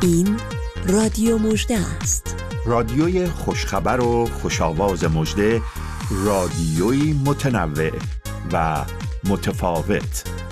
این رادیو مژده است. رادیوی خوشخبر و خوش‌آواز مژده، رادیویی متنوع و متفاوت.